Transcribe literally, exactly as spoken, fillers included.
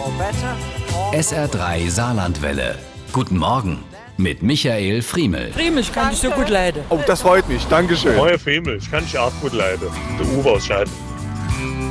S R drei Saarlandwelle. Guten Morgen mit Michael Friemel. Friemel, ich kann dich so gut leiden. Oh, das freut mich. Dankeschön. Moin Friemel, ich kann dich auch gut leiden. Der Uwe aus Scheiden.